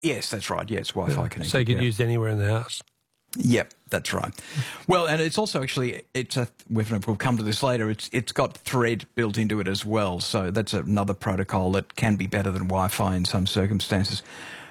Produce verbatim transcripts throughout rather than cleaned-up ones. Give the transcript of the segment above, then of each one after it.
Yes, that's right. Yeah, it's Wi-Fi Yeah. connected. So you can yeah. use it anywhere in the house. Yep, that's right. Well, and it's also actually, it's a, we've, we'll come to this later, it's it's got Thread built into it as well. So that's another protocol that can be better than Wi-Fi in some circumstances.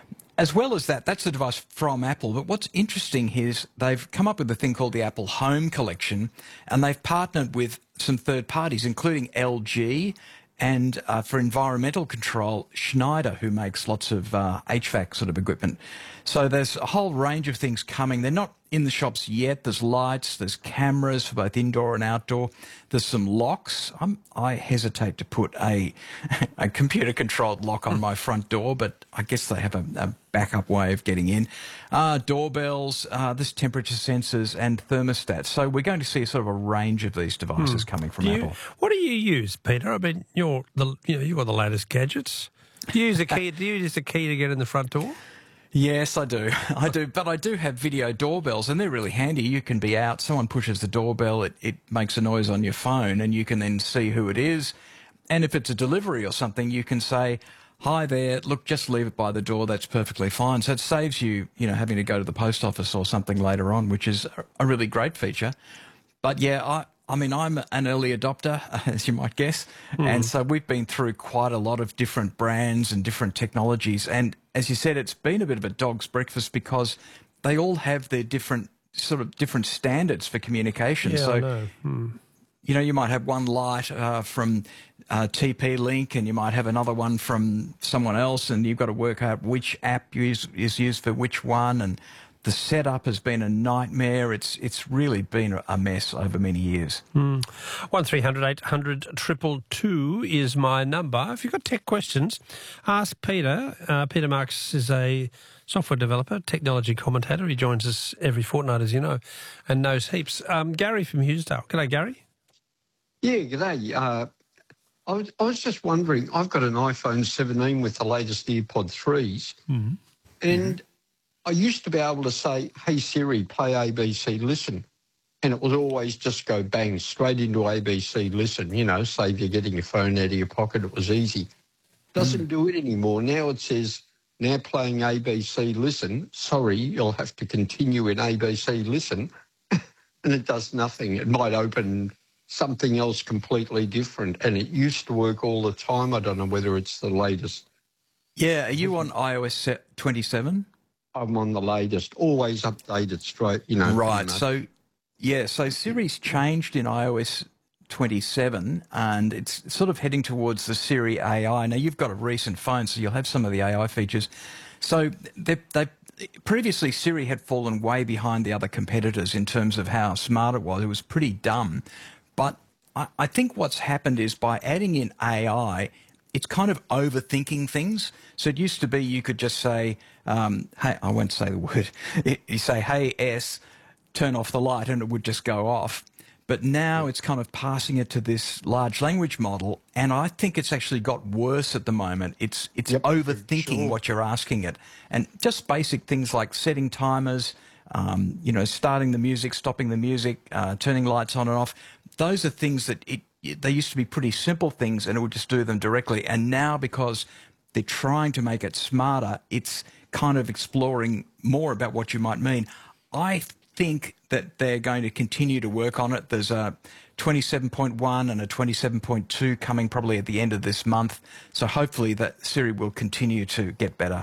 As well as that, that's the device from Apple. But what's interesting here is they've come up with a thing called the Apple Home Collection, and they've partnered with some third parties, including L G, and uh, for environmental control, Schneider, who makes lots of uh, H V A C sort of equipment. So there's a whole range of things coming. They're not in the shops yet. There's lights, there's cameras for both indoor and outdoor. There's some locks. I'm, I hesitate to put a, a computer-controlled lock on my front door, but I guess they have a, a backup way of getting in. Uh, doorbells, uh, there's temperature sensors and thermostats. So we're going to see sort of a range of these devices hmm. coming from do Apple. You, what do you use, Peter? I mean, you're the you know you've got the latest gadgets. Do you use a key? do you use a key to get in the front door? Yes, I do. I do. But I do have video doorbells, and they're really handy. You can be out, someone pushes the doorbell, it, it makes a noise on your phone, and you can then see who it is. And if it's a delivery or something, you can say, hi there, look, just leave it by the door, that's perfectly fine. So it saves you, you know, having to go to the post office or something later on, which is a really great feature. But yeah, I... I mean, I'm an early adopter, as you might guess, mm. and so we've been through quite a lot of different brands and different technologies. And as you said, it's been a bit of a dog's breakfast because they all have their different sort of different standards for communication. Yeah, so, I know. Mm. you know, you might have one light uh, from uh, T P Link, and you might have another one from someone else, and you've got to work out which app use, is used for which one. And the setup has been a nightmare. It's it's really been a mess over many years. Mm. one three hundred eight hundred two two two is my number. If you've got tech questions, ask Peter. Uh, Peter Marks is a software developer, technology commentator. He joins us every fortnight, as you know, and knows heaps. Um, Gary from Hughesdale. G'day, Gary. Yeah, g'day. Uh, I, was, I was just wondering, I've got an iPhone seventeen with the latest AirPod threes, mm-hmm. and... Mm-hmm. I used to be able to say, hey, Siri, play A B C Listen, and it would always just go bang, straight into A B C Listen, you know, save you getting your phone out of your pocket. It was easy. Doesn't mm. do it anymore. Now it says, now playing A B C Listen, sorry, you'll have to continue in A B C Listen, and it does nothing. It might open something else completely different, and it used to work all the time. I don't know whether it's the latest. Yeah, are you on i O S twenty-seven? I'm on the latest, always updated straight, you know. Right, so, yeah, so Siri's changed in i O S twenty-seven, and it's sort of heading towards the Siri A I. Now, you've got a recent phone, so you'll have some of the A I features. So, they, they previously, Siri had fallen way behind the other competitors in terms of how smart it was. It was pretty dumb. But I, I think what's happened is by adding in A I, it's kind of overthinking things. So it used to be you could just say, um, hey, I won't say the word. You say, hey, S, turn off the light, and it would just go off. But now it's kind of passing it to this large language model, and I think it's actually got worse at the moment. It's it's yep, overthinking sure. what you're asking it. And just basic things like setting timers, um, you know, starting the music, stopping the music, uh, turning lights on and off. Those are things that it they used to be pretty simple things, and it would just do them directly. And now, because they're trying to make it smarter, it's kind of exploring more about what you might mean. I think that they're going to continue to work on it. There's a twenty-seven point one and a twenty-seven point two coming probably at the end of this month. So hopefully that Siri will continue to get better.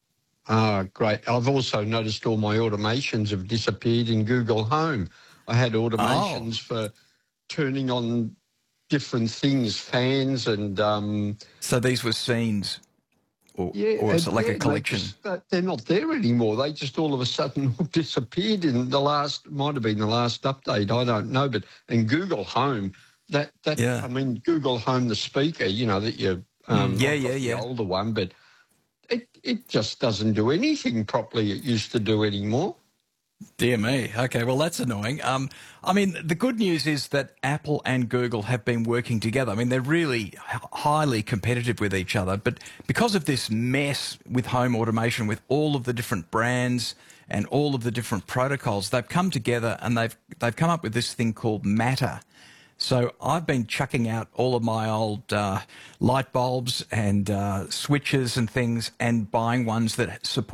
Ah, great. I've also noticed all my automations have disappeared in Google Home. I had automations oh. for turning on different things, fans and... Um, so these were scenes, or, yeah, or is it like yeah, a collection? They just, they're not there anymore. They just all of a sudden disappeared in the last, might have been the last update, I don't know. But in Google Home, that, that yeah. I mean, Google Home, the speaker, you know, that you... Um, yeah, yeah, yeah. The older one, but it, it just doesn't do anything properly it used to do anymore. Dear me. Okay, well, that's annoying. Um, I mean, the good news is that Apple and Google have been working together. I mean, they're really highly competitive with each other. But because of this mess with home automation, with all of the different brands and all of the different protocols, they've come together and they've they've come up with this thing called Matter. So I've been chucking out all of my old uh, light bulbs and uh, switches and things and buying ones that support